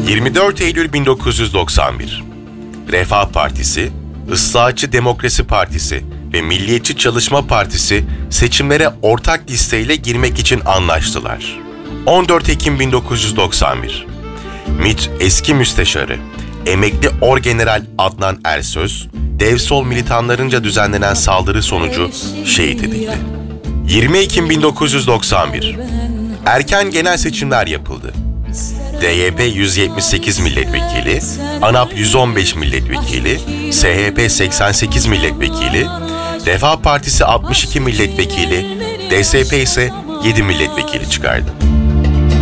24 Eylül 1991. Refah Partisi, Islahatçı Demokrasi Partisi ve Milliyetçi Çalışma Partisi seçimlere ortak listeyle girmek için anlaştılar. 14 Ekim 1991. MİT eski müsteşarı, emekli Orgeneral Adnan Ersöz, Devsol militanlarınca düzenlenen saldırı sonucu şehit edildi. 20 Ekim 1991. Erken genel seçimler yapıldı. DYP 178 milletvekili, ANAP 115 milletvekili, SHP 88 milletvekili, Refah Partisi 62 milletvekili, DSP ise 7 milletvekili çıkardı.